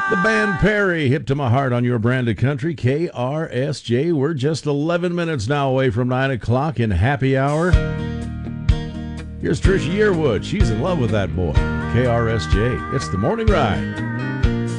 The band Perry, Hip to My Heart on your brand of country, KRSJ. We're just 11 minutes now away from 9 o'clock in happy hour. Here's Trisha Yearwood. She's in love with that boy. KRSJ. It's the morning ride.